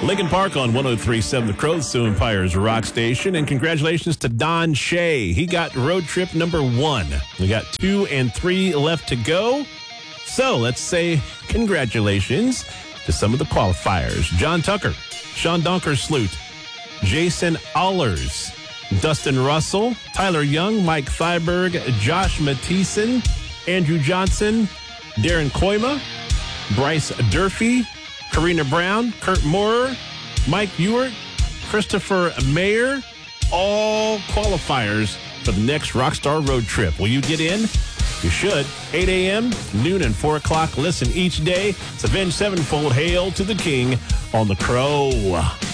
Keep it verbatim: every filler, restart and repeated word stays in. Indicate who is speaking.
Speaker 1: Lincoln Park on one oh three point seven The Crow, the Sioux Empire's rock station. And congratulations to Don Shea. He got road trip number one. We got two and three left to go. So let's say congratulations to some of the qualifiers. John Tucker, Sean Donkersloot, Jason Allers, Dustin Russell, Tyler Young, Mike Thyberg, Josh Matheson, Andrew Johnson, Darren Koima, Bryce Durfee, Karina Brown, Kurt Moorer, Mike Ewert, Christopher Mayer, all qualifiers for the next Rockstar Road Trip. Will you get in? You should. eight a.m., noon, and four o'clock. Listen each day. It's Avenged Sevenfold. Hail to the King on The Crow.